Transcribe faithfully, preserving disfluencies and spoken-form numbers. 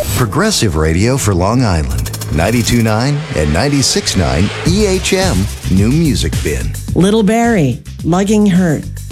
Progressive Radio for Long Island. ninety-two point nine and ninety-six point nine E H M New Music Bin. Little Barrie, Lugging Hurt.